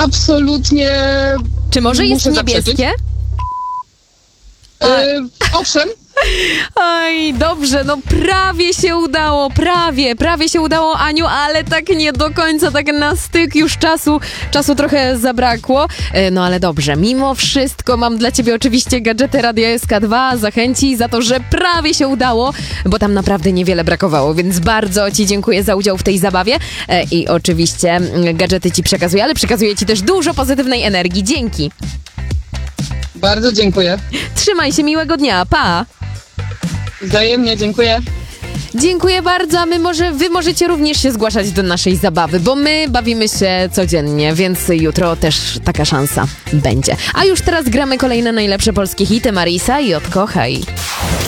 absolutnie... Czy może jest muszę zaprzeczyć. niebieskie? Owszem. Oj, dobrze, no prawie się udało, prawie się udało, Aniu, ale tak nie do końca, tak na styk już czasu trochę zabrakło. No ale dobrze, mimo wszystko mam dla ciebie oczywiście gadżety Radia SK2, zachęci za to, że prawie się udało, bo tam naprawdę niewiele brakowało, więc bardzo ci dziękuję za udział w tej zabawie i oczywiście gadżety ci przekazuję, ale przekazuję ci też dużo pozytywnej energii, dzięki. Bardzo dziękuję. Trzymaj się, miłego dnia, pa! Wzajemnie, dziękuję. Dziękuję bardzo, a wy możecie również się zgłaszać do naszej zabawy, bo my bawimy się codziennie, więc jutro też taka szansa będzie. A już teraz gramy kolejne najlepsze polskie hity. Marisa i Odkochaj.